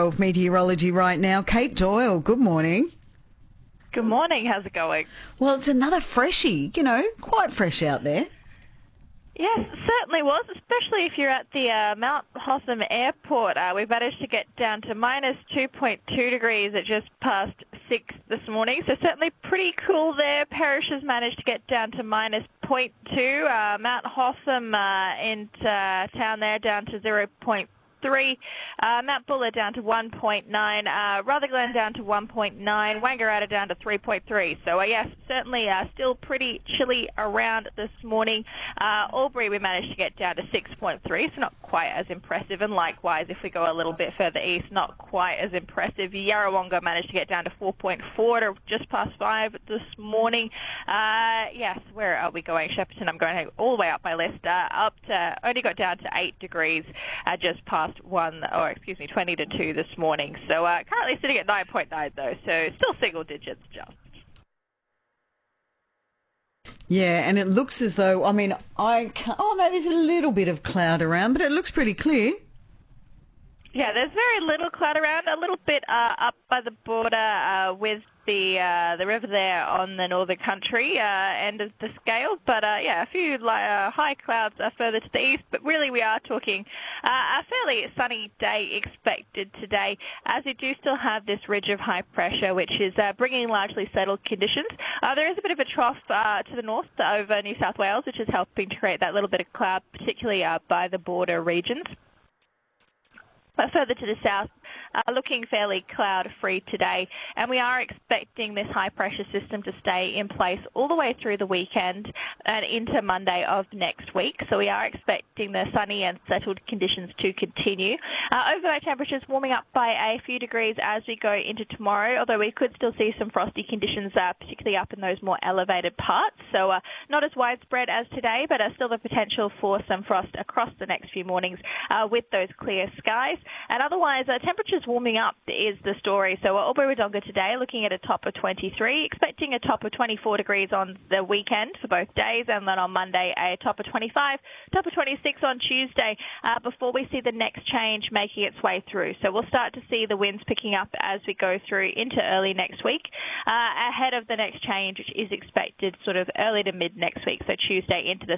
of Meteorology right now, Kate Doyle. Good morning. Good morning. How's it going? Well, it's another freshie, quite fresh out there. Yes, it certainly was, especially if you're at the Mount Hotham Airport. We managed to get down to minus 2.2 degrees at just past 6 this morning, so certainly pretty cool there. Parrish has managed to get down to minus 0.2. Mount Hotham in town there down to 0.3. Mount Buller down to 1.9, Rutherglen down to 1.9, Wangaratta down to 3.3. So yes, certainly still pretty chilly around this morning. Albury we managed to get down to 6.3, so not quite as impressive. And likewise, if we go a little bit further east, not quite as impressive. Yarrawonga managed to get down to 4.4 to just past 5 this morning. Yes, where are we going? Shepparton, I'm going all the way up my list. Only got down to 8 degrees just past 20 to 2 this morning. So currently sitting at 9.9 though, so still single digits just. Yeah, and it looks as though, there's a little bit of cloud around, but it looks pretty clear. Yeah, there's very little cloud around, a little bit up by the border with the river there on the northern country end of the scale, but a few high clouds further to the east, but really we are talking a fairly sunny day expected today, as we do still have this ridge of high pressure which is bringing largely settled conditions. There is a bit of a trough to the north over New South Wales, which is helping to create that little bit of cloud, particularly by the border regions. But further to the south, looking fairly cloud-free today, and we are expecting this high-pressure system to stay in place all the way through the weekend and into Monday of next week. So we are expecting the sunny and settled conditions to continue. Overnight temperatures warming up by a few degrees as we go into tomorrow, although we could still see some frosty conditions, particularly up in those more elevated parts. So not as widespread as today, but still the potential for some frost across the next few mornings with those clear skies. And otherwise, temperatures warming up is the story. So Albury-Wodonga today looking at a top of 23, expecting a top of 24 degrees on the weekend for both days, and then on Monday a top of 25, top of 26 on Tuesday before we see the next change making its way through. So we'll start to see the winds picking up as we go through into early next week ahead of the next change, which is expected sort of early to mid next week, so Tuesday into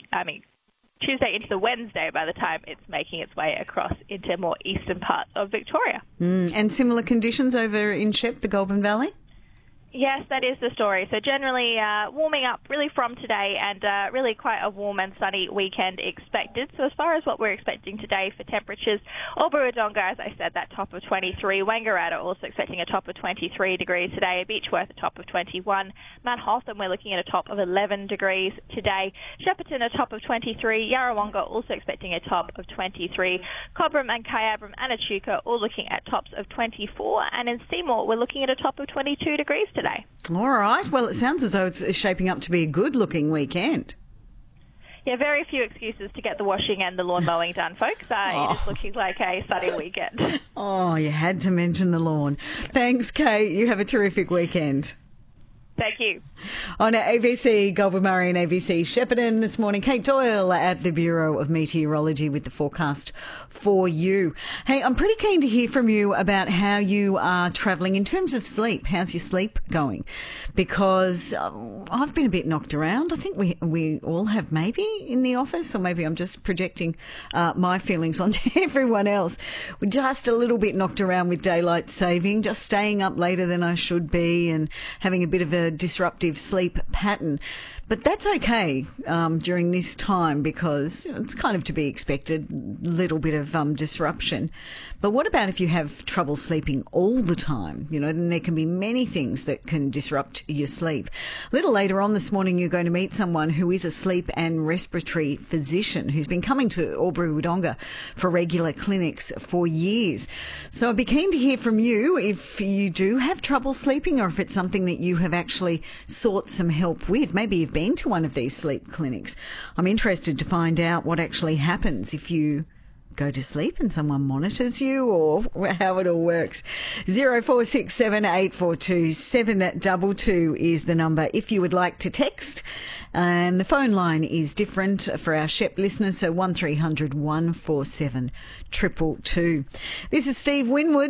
the Wednesday by the time it's making its way across into more eastern parts of Victoria. And similar conditions over in Shep, the Goulburn Valley? Yes, that is the story. So generally warming up really from today, and really quite a warm and sunny weekend expected. So as far as what we're expecting today for temperatures, Albury-Wodonga, as I said, that top of 23. Wangaratta also expecting a top of 23 degrees today. Beechworth a top of 21. Mount Hotham we're looking at a top of 11 degrees today. Shepparton a top of 23. Yarrawonga also expecting a top of 23. Cobram and Kyabram and Echuca all looking at tops of 24. And in Seymour we're looking at a top of 22 degrees today. All right. Well, it sounds as though it's shaping up to be a good-looking weekend. Yeah, very few excuses to get the washing and the lawn mowing done, folks. It is looking like a sunny weekend. Oh, you had to mention the lawn. Thanks, Kate. You have a terrific weekend. Thank you. On ABC Goulburn Murray and ABC Shepparton this morning, Kate Doyle at the Bureau of Meteorology with the forecast for you. Hey, I'm pretty keen to hear from you about how you are travelling in terms of sleep. How's your sleep going? Because I've been a bit knocked around. I think we all have, maybe in the office, or maybe I'm just projecting my feelings onto everyone else. We're just a little bit knocked around with daylight saving, just staying up later than I should be and having a bit of a disruptive sleep pattern. But that's okay during this time because it's kind of to be expected, little bit of disruption. But what about if you have trouble sleeping all the time? Then there can be many things that can disrupt your sleep. A little later on this morning, you're going to meet someone who is a sleep and respiratory physician who's been coming to Albury-Wodonga for regular clinics for years. So I'd be keen to hear from you if you do have trouble sleeping or if it's something that you have actually sought some help with. Maybe you've been to one of these sleep clinics. I'm interested to find out what actually happens if you go to sleep and someone monitors you, or how it all works. 0467 842 722 is the number if you would like to text. And the phone line is different for our Shep listeners, so 1300 147 222. This is Steve Winwood.